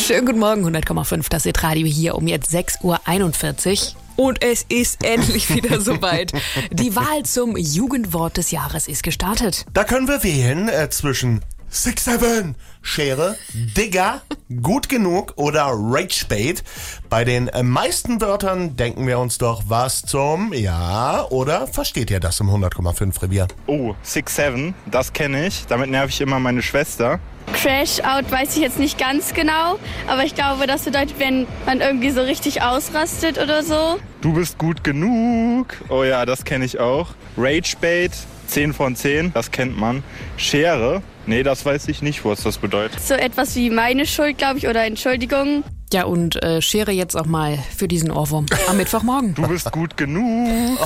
Schönen guten Morgen, 100,5, das ist Radio hier um jetzt 6:41 Uhr. Und es ist endlich wieder soweit. Die Wahl zum Jugendwort des Jahres ist gestartet. Da können wir wählen zwischen 6-7, Schere, Digger, gut genug oder Ragebait. Bei den meisten Wörtern denken wir uns doch was zum, ja, oder versteht ihr das im 100,5 Revier? Oh, 6-7, das kenne ich. Damit nerv ich immer meine Schwester. Crash-Out weiß ich jetzt nicht ganz genau, aber ich glaube, das bedeutet, wenn man irgendwie so richtig ausrastet oder so. Du bist gut genug. Oh ja, das kenne ich auch. Ragebait, 10 von 10, das kennt man. Schere, nee, das weiß ich nicht, was das bedeutet. So etwas wie meine Schuld, glaube ich, oder Entschuldigung. Ja, und Schere jetzt auch mal für diesen Ohrwurm am Mittwochmorgen. Du bist gut genug.